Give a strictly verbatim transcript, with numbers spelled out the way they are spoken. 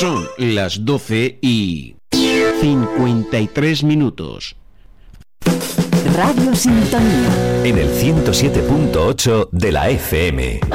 Son las doce y cincuenta y tres minutos. Radio Sintonía. En el ciento siete punto ocho de la F M.